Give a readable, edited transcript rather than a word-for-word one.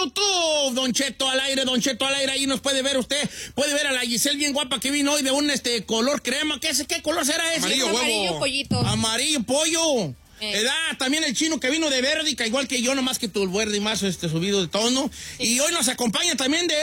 YouTube, Don Cheto al aire, ahí nos puede ver usted. Puede ver a la Giselle bien guapa que vino hoy de un color crema. ¿Qué color será ese? Amarillo huevo. Amarillo pollito. Amarillo pollo. También el chino que vino de Verdica, igual que yo, nomás que tu verde más subido de tono. Sí. Y hoy nos acompaña también de